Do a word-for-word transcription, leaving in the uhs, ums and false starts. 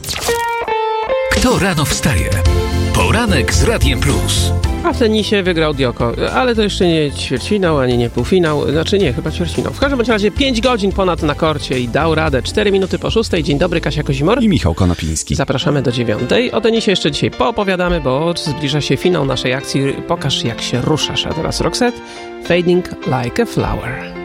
Kto rano wstaje? Poranek z Radiem Plus. A w tenisie wygrał Djoko, ale to jeszcze nie ćwierćfinał, ani nie półfinał, znaczy nie, chyba ćwierćfinał. W każdym bądź razie pięć godzin ponad na korcie i dał radę. cztery minuty po szóstej. Dzień dobry, Kasia Kozimor i Michał Konopiński. Zapraszamy do dziewiątej. O tenisie jeszcze dzisiaj poopowiadamy, bo zbliża się finał naszej akcji. Pokaż, jak się ruszasz. A teraz Roxette, Fading Like a Flower.